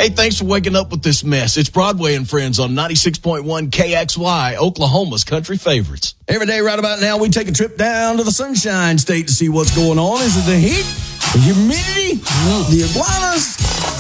Hey, thanks for waking up with this mess. It's Broadway and Friends on 96.1 KXY, Oklahoma's country favorites. Every day right about now, we take a trip down to the Sunshine State to see what's going on. Is it the heat, the humidity, the iguanas?